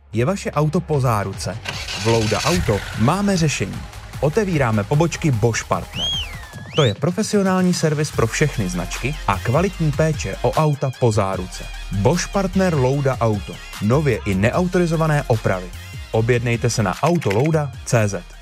Je vaše auto po záruce? V Louda Auto máme řešení. Otevíráme pobočky Bosch Partner. To je profesionální servis pro všechny značky a kvalitní péče o auta po záruce. Bosch Partner Louda Auto. Nově i neautorizované opravy. Objednejte se na autolouda.cz.